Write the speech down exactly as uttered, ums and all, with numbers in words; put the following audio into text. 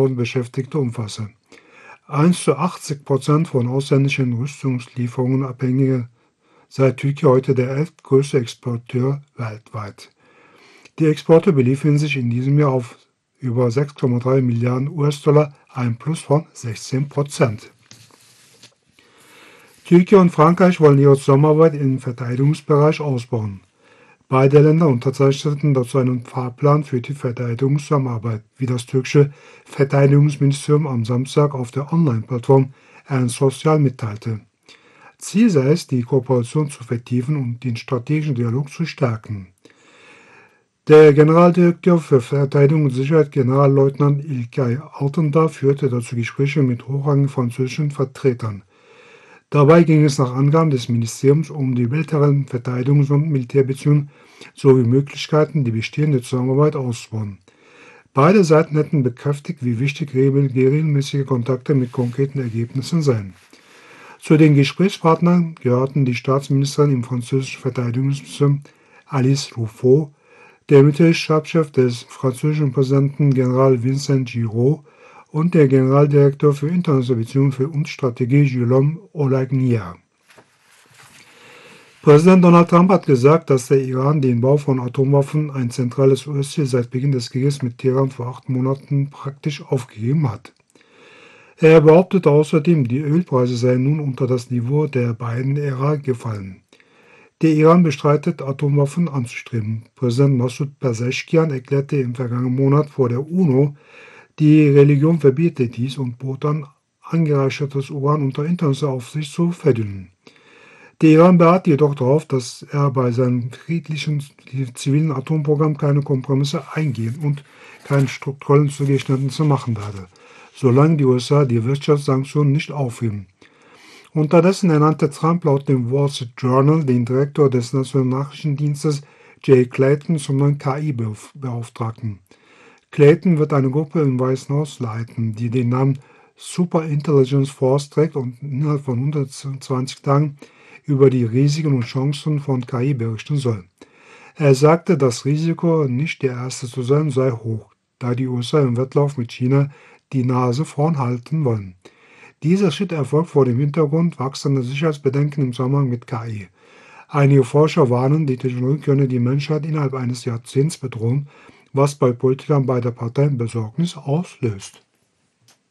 hunderttausend Beschäftigte umfasse. eins zu achtzig Prozent von ausländischen Rüstungslieferungen abhängige, sei Türkei heute der elftgrößte Exporteur weltweit. Die Exporte beliefen sich in diesem Jahr auf über sechs Komma drei Milliarden US-Dollar, ein Plus von sechzehn Prozent. Türkei und Frankreich wollen ihre Zusammenarbeit im Verteidigungsbereich ausbauen. Beide Länder unterzeichneten dazu einen Fahrplan für die Verteidigungszusammenarbeit, wie das türkische Verteidigungsministerium am Samstag auf der Online-Plattform Ern Sosyal mitteilte. Ziel sei es, die Kooperation zu vertiefen und den strategischen Dialog zu stärken. Der Generaldirektor für Verteidigung und Sicherheit, Generalleutnant İlkay Altındağ, führte dazu Gespräche mit hochrangigen französischen Vertretern. Dabei ging es nach Angaben des Ministeriums um die bilateralen Verteidigungs- und Militärbeziehungen sowie Möglichkeiten, die bestehende Zusammenarbeit auszubauen. Beide Seiten hätten bekräftigt, wie wichtig regelmäßige Kontakte mit konkreten Ergebnissen seien. Zu den Gesprächspartnern gehörten die Staatsministerin im französischen Verteidigungsministerium Alice Ruffo, der Militärchef des französischen Präsidenten General Vincent Giraud und der Generaldirektor für internationale Beziehungen und Strategie Guillaume Olegnia. Präsident Donald Trump hat gesagt, dass der Iran den Bau von Atomwaffen, ein zentrales U S-Ziel seit Beginn des Krieges mit Teheran vor acht Monaten, praktisch aufgegeben hat. Er behauptete außerdem, die Ölpreise seien nun unter das Niveau der beiden Ära gefallen. Der Iran bestreitet, Atomwaffen anzustreben. Präsident Massoud Pezeshkian erklärte im vergangenen Monat vor der UNO, die Religion verbiete dies und bot an, angereichertes Uran unter internationaler Aufsicht zu verdünnen. Der Iran beharrt jedoch darauf, dass er bei seinem friedlichen zivilen Atomprogramm keine Kompromisse eingehen und keine strukturellen Zugeständnisse machen werde, solange die U S A die Wirtschaftssanktionen nicht aufheben. Unterdessen ernannte Trump laut dem Wall Street Journal den Direktor des Nationalen Nachrichtendienstes Jay Clayton zum neuen K I-Beauftragten. Clayton wird eine Gruppe im Weißen Haus leiten, die den Namen Super Intelligence Force trägt und innerhalb von hundertzwanzig Tagen über die Risiken und Chancen von K I berichten soll. Er sagte, das Risiko, nicht der Erste zu sein, sei hoch, da die U S A im Wettlauf mit China die Nase vorn halten wollen. Dieser Schritt erfolgt vor dem Hintergrund wachsender Sicherheitsbedenken im Zusammenhang mit K I. Einige Forscher warnen, die Technologie könne die Menschheit innerhalb eines Jahrzehnts bedrohen, was bei Politikern beider Parteien Besorgnis auslöst.